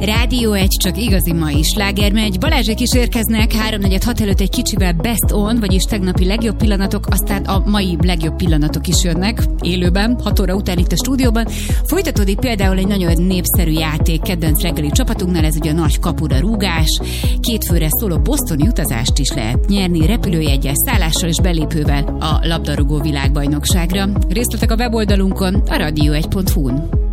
Rádió 1, csak igazi mai slágermegy. Balázsék is érkeznek 3-4-6 előtt egy kicsivel best on, vagyis tegnapi legjobb pillanatok, aztán a mai legjobb pillanatok is jönnek élőben, 6 óra után itt a stúdióban. Folytatódik például egy nagyon népszerű játék kedvenc reggeli csapatunknál, ez ugye a nagy kapura rúgás. 2 főre szóló bostoni utazást is lehet nyerni, repülőjeggyel, szállással és belépővel a labdarúgó világbajnokságra. Részletek a weboldalunkon, a radio1.hu-n.